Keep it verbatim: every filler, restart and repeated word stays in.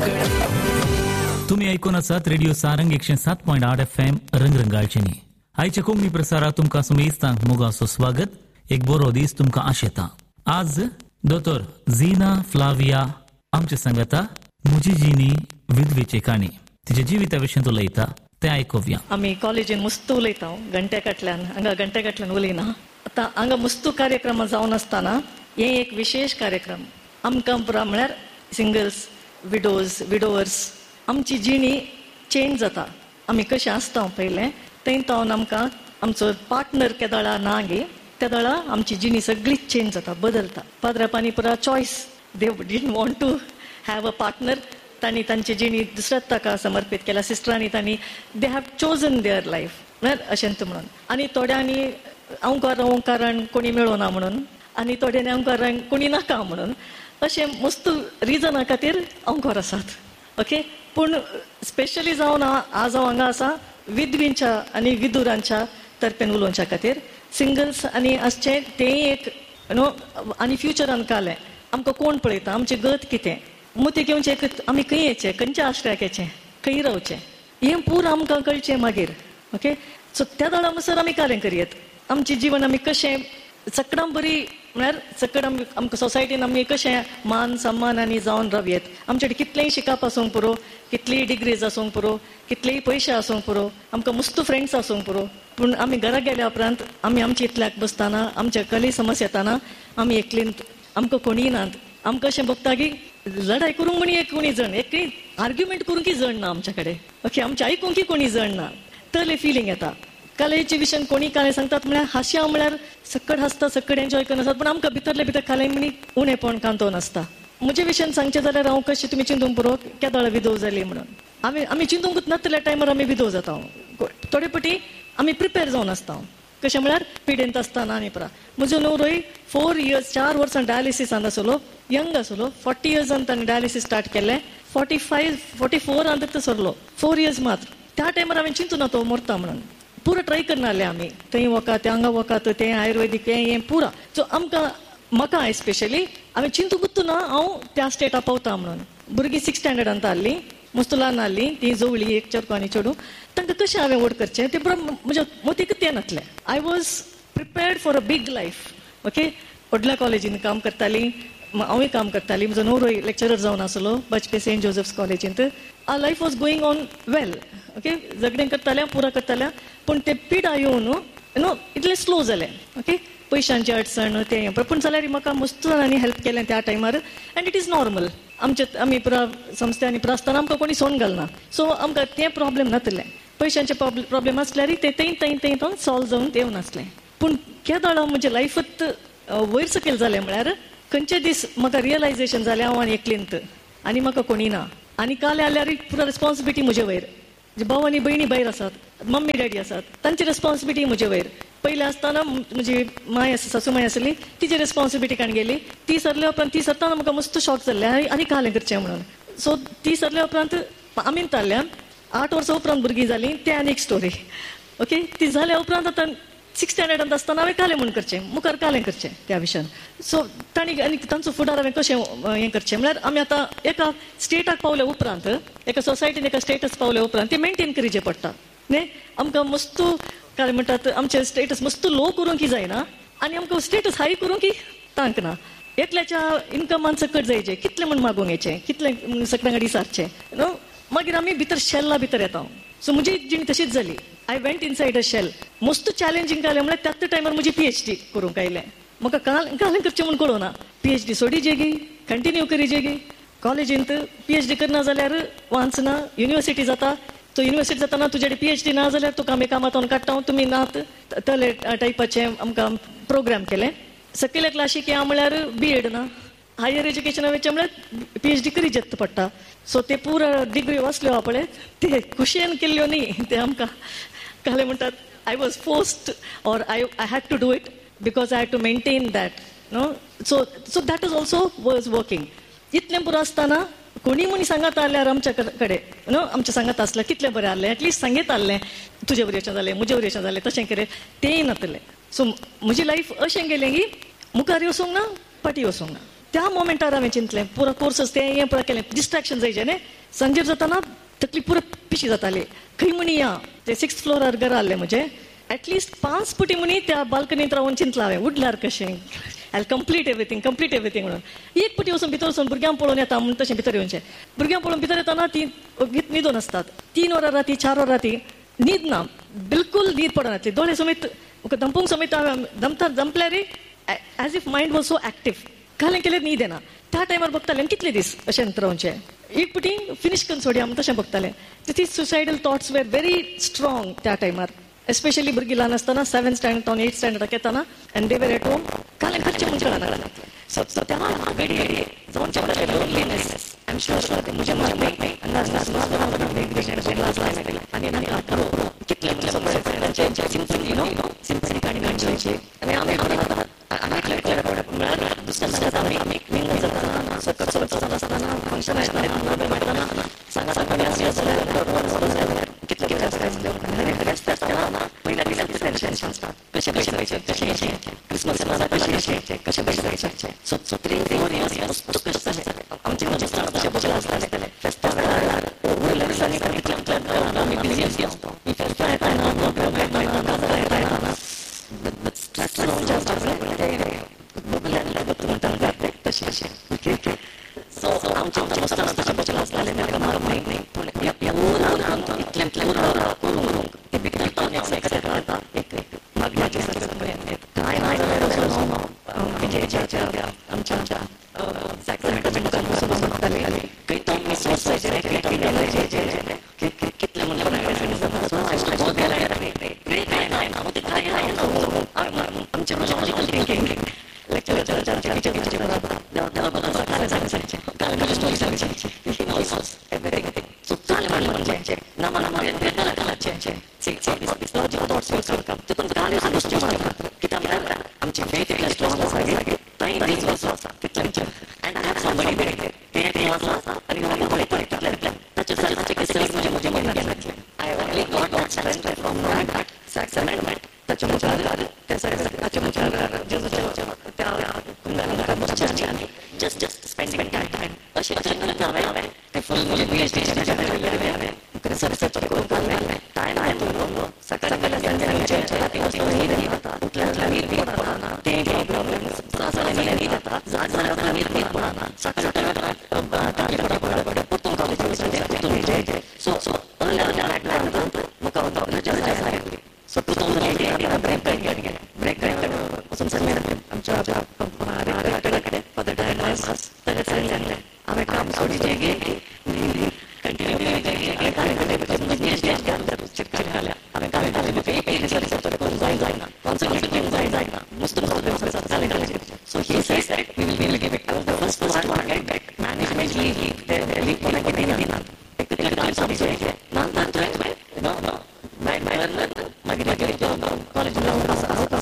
तुम्ही ऐकून आसात रेडिओ सारंग एकशे सात पॉइंट आठ एफ एम रंगरंगाळचेनी. आयच्या कोंकणी प्रसारात तुमकां सुमेस्तांक मोगाचो स्वागत. एक बरो दीस तुमकां आशेता. आज दोतोर झीना फ्लाविया आमचे सांगता मुजी जिनी विधवेची काणी. तिच्या जिविता विशीं उलयता ते आयकुया. आमी कॉलेजीन मुस्त उलयता घंटेकाटल्यान हांगा घंटेकाटल्यान उलयना. आतां हांगा मुस्तू कार्यक्रम जावन आसतना हे एक विशेष कार्यक्रम आमकां पुरा म्हळ्यार सिंगल्स, विडोज, विडोवर्स आमची जिणी चेंज जाता. आमी कशें आसता पयलें थंय तावन आमकां आमचो पार्टनर केदळा ना गे तेदळा आमची जिणी सगळीच चेंज जाता, बदलता. पाद्रापांनी पुरा choice they didn't want to have a partner. तांणी तांची जिणी दुसऱ्याच ताका समर्पीत केल्या. सिस्टरांनी तांणी they have chosen there life म्हळ्यार अशें म्हणून. आनी थोड्यांनी हांव रावूं कारण कोणी मेळोना म्हणून, आनी थोड्यांनी हांव रावंक कोणी नाका म्हणून. अशें मस्त रिजना खातीर हांव घर आसात. ओके, पूण स्पेशली जावन आज हांव हांगा आसा विधवींच्या आनी विधुरांच्या तर्फेन उलोवच्या खातीर. सिंगल्स आनी आसचे तेय एक नो आनी फ्युचरान कालें आमकां कोण पळयता, आमचें गत कितें, मुती घेवचें, आमी खंय येचें, खंयच्या आश्रयाक येचें, खंय रावचें, हें पूर आमकां कळचें मागीर. ओके, सो त्या दाडा म्हणसर आमी कालें करयत. आमचें जीवन आमी कशें चकडां बरी म्हळ्यार चकड आमी आमकां सोसायटीन आमी कशें मान सन्मान आनी जावन रावयत. आमचे कडेन कितलेंय शिकप आसूंक पुरो, कितलीय डिग्रीज आसूंक पुरो, कितलेय पयशे आसूंक पुरो, आमकां मस्त फ्रेंड्स आसूंक पुरो, पूण आमी घरा गेल्या उपरांत आमी आमच्या इतल्याक बसतना आमच्या कली समस्या येताना आमी एकलींत, आमकां कोणीय नात. आमकां अशें भोगता की लढाई करूंक म्हणी एक कोणी जण, एकय आर्ग्युमेंट करूंकय जण ना आमच्या कडेन. ओके, आमच्या आयकूंकय कोणी जण ना. तले फिलींग येता. कलेचे विशयन कोणी कालें सांगतात म्हळ्यार हास्या म्हळ्यार सक्कड हासता, सक्कड एन्जॉय करन आसतात, पूण आमकां भितरले भितर कालें म्हणी उणेपण कांतोवन आसता. म्हजे विशयन सांगचें जाल्यार हांव कशें तुमी चिंतूंक पुरो केदळ विधव जाली म्हणून. आमी आमी चिंतूंकूच नासतल्या टायमार आमी विधव जाता. थोडे पटी आमी प्रिपेर जावन आसता. कशें म्हळ्यार पिडेंत आसतना आनी पुरा. म्हजो न्हवरोय फोर इयर्स चार वर्सां डायलिसिसान आसलो, यंग आसलो. फोर्टी इयर्सान ताणें डायलिसीस स्टार्ट केलें. फोर्टी फायव फोर्टी फोरान तो सरलो. फोर इयर्स मात्र. त्या टायमार हांवें चिंतून तो मरता म्हणून पुरो ट्राय करनासलें आमी. थंय वकात, हांगा वकात, तें आयुर्वेदीक हें हें पुरा. सो आमकां म्हाका स्पेशली हांवें चिंतूंकूच ना हांव त्या स्टेटाक पावता म्हणून. भुरगीं सिक्स स्टँडर्डांत आहलीं, मस्त ल्हान आहलीं, ती जवळी एक चेडको आनी चेडूं. तांकां कशें हांवें व्हड करचें तें पुरो म्हज्या मतीक तें नासलें. I was prepared for a big life. Okay, व्हडल्या कॉलेजीन काम करतालीं, हांवूय काम करतालीं. म्हजो न्हवरोय लेक्चरर जावन आसलो बाजपे सेंट जोसेफ्स कॉलेजींत. आ life was going on well. Okay, झगडें करतालें, पुरा करतालें, पूण तें पिडा येवन नो इतलें स्लो जालें. ओके, पयशांची अडचण तें हें पूण जाल्यार म्हाका मस्त जाणांनी हेल्प केलें त्या टायमार. End it is normal. आमचे आमी पुरा संस्थांनी पुरा आसतना आमकां कोणी सोन घालना. सो आमकां तें प्रॉब्लेम नासलें. पयशांचे प्रॉब्लेम आसल्यार तें थंय थंय थंय तो सॉल्व जावन येवन आसलें. पूण केदळ म्हजे लायफांत वयर सकयल जालें म्हळ्यार खंयचे दीस म्हाका रियलायजेशन जालें हांव आनी एकलींत आनी म्हाका कोणी ना. आनी काले जाल्यार पुरा रिस्पॉन्सिबिलिटी म्हजे वयर. भाव आनी भयणी भायर आसात, मम्मी डॅडी आसात, तांची रिस्पॉन्सिबिलिटी म्हजे वयर. पयलीं आसतना म्हजी माय आसा, सासू माय आसली, तिची रिस्पॉन्सिबिलिटी काण गेली. ती सरल्या उपरांत ती सरतना म्हाका मस्त शॉक जाल्लें आनी कालें करचें म्हणून. सो ती सरल्या उपरांत आमीन ताल्ल्यान आठ वर्सां उपरांत भुरगीं जालीं, तें आनी एक स्टोरी. ओके, ती जाल्या उपरांत आतां सिक्स स्टँडर्डांत आसतना हांवें कालें म्हणून करचें, मुखार कालें करचें त्या विशयान. सो तांणी आनी तांचो फुडार हांवें कशें हें करचें म्हळ्यार आमी आतां एका स्टेटाक पावल्या उपरांत, एका सोसायटीन एका स्टेटस पावल्या उपरांत तें मेनटेन करचें पडटा न्ही. आमकां मस्त काय म्हणटात आमचें स्टेटस मस्त लो करूंक जायना आनी आमकां स्टेटस हाय करूंक तांक ना. एकल्याच्या इन्कमान सकट जायचें, कितलें म्हूण मागूंक येचें, कितलें सगळ्यां कडेन सारचें न्हू. मागीर आमी भितर शेल्ला भितर येता. सो म्हजी जीण तशीच जाली. I went inside a shell. मस्त चॅलेंजींग जालें म्हळ्यार त्याच टायमार म्हजी पीएच डी करूंक आयलें. म्हाका काल कालें करचें म्हूण कळना. पीएच डी सोडीचे गी, कंटिन्यू करीचे गी. कॉलेजींत पीएच डी करना जाल्यार वांच ना. युनिवर्सिटी जाता, तो युनिवर्सिटी जाताना तुजे कडेन पीएच डी ना जाल्यार तुका आमी कामांतून काडटा. तुमी नात तले टायपाचें आमकां प्रोग्राम केलें. सकयल्या क्लासीक या म्हळ्यार बी एड ना. हायर एज्युकेशना वयचें म्हळ्यार पीएच डी करी जेत पडटा. सो ते पुरो डिग्री वाचल्यो हा पळय ते खुशयेन केल्ल्यो न्ही. ते आमकां काले म्हणटात I was forced or I I had to do it because I had to maintain that no. So so that is also was working. इतलें पुरो आसतना कोणी मनी सांगात आल्यार आमच्या कडेन नो आमचें सांगात आसलें कितलें बरें आहलें. एटलिस्ट सांगीत आहलें तुजे बरेंचें जालें, म्हजें बरेंचें जालें, तशें कितें तेंय नासलें. सो म्हजी लायफ अशें गेलें की मुखार वचूंक ना, फाटीं वचूंक ना. त्या मोमेंटार हांवें चिंतलें पुरो कोर्सस तें हें पळय केलें डिस्ट्रॅक्शन जायचें न्ही संजेर जाताना तकली पुरो पिशी जाताली खंय म्हणी या ते सिक्स्थ फ्लोरार घर आहलें म्हजें एटलिस्ट पांच पुटी म्हणी त्या बाल्कनींत रावन चिंतलां हांवें उडल्यार कशें I complete everything complete everything म्हणून एक पुटी वचून भितर वचून भुरग्यांक पळोवन येता म्हणून तशें भितर येवचें भुरग्यांक पळोवन भितर येताना ती न्हिदून आसतात तीन वरां राती चार वरां राती न्हीद ना बिलकुल न्हीद पडनातली दोळे समेत दंपूंक समेत हांवें दमता दमल्यार age if mind was so active कालें केलें न्हीद येना त्या टायमार बघतालें कितले दीस अशें रावचें एक पुटी फिनिश करून सोडया म्हणून तशें बघतालें ती सुसायडल थॉट्स वेर व्हेरी स्ट्रॉंग त्या टायमार एस्पेशली भुरगीं ल्हान आसतना सेवन स्टँडर्ड जावन एट स्टँडर्डाक येताना and they were at home कालें खंयचें म्हणून कळना सो सो त्या वेडी वेडी जावनचें पडलें लोनलीनेस आय एम शुअर ते म्हजे मागणी अंदाज आनी कितले म्हणजे फ्रेंडांचे सिंपली नो सिंपली काणी गाणचे आनी आमी म्हळ्यार दुसऱ्या सांगात आमी मिंगल जाताना सकत सकत आसतना फंक्शन आयताना सांगा सांगा कितले कितें आसता पयल्या दिसा टेन्शन आसता कशें कशें जायचें कशें क्रिसमस कशें कशें कशें कशें जायचें so so three four years कशें जालें आमचें म्हजें स्टार्ट तशें बशें आसतालें फेस्ता वेळार वयल्या दिसांनी कितले आमी बिजी आसता ही फेस्ता येताना प्रोग्राम येताना काजार येताना स्ट्रेस लावून तशें तशें सो आमचें आमचें आसताना तशें बशें आसतालें म्हाका मारूंक मेळना इतलें इतलें करून ते भितर एक मागण्याचें कांय ना जाल्यार आमच्या आमच्या सॅक्रेमेंटाच्या मुखार वचून मागताले खंय तो मिस जायचे कितले आमचें लॉजिकल थिंकींग लेक्चर टिचर बरोबर देवा बरोबर कालें सांगचें कालें म्हजी स्टोरी सांगची एवरीथींग सो कालें म्हणचें नामा नामा कालाचें लॉजिकल थॉट्स तितून कालें गोश्टी मारतात कित्याक म्हळ्यार आमची फेथ इतलें स्ट्रॉंग आसा की थंय रीच वर्सां आसा तितलें एंड आय हॅव समबडी तें एक वाचलां आनी हांव पळयता तितलें ताचे ताचे किस्से म्हजे म्हजे म्हयन्याचे I only got that strength from that सॅक्रेमेंट ताचे मुखार त्या ताचे मुखार जेजूच्या त्या कुंडार बसचें जस्ट जस्ट स्पेंडींग टायम अशें अशें हांवें तें फूल म्हजें पी एच डी हांवें रिसर्च करून काडलें टायम हांवें सकाळी सांजेचे राती वचून न्हीद येता उठल्यार न्हीद पडना तें प्रॉब्लेम जाल्यार न्हीद येता जात जाल्यार न्हीद न्हीद पडना सकाळी ताली पडा पडा पडा परतून कॉलेज वचून सो सो अर्ली अर्ली म्हाका म्हाका so two thousand eighteen break break break वचून सांगलें आमच्या कडेन फादर डायग्नोस ताचे सांगलें हांवें काम सोडिचें कंटिन्यू हांवें कांय जायना कॉन्सन्ट्रेट जायना मस्त so he says that we will give it the first first get back management league league कोणाक कितें दिना एक कितले टायम समजें ना ना मागीर कॉलेज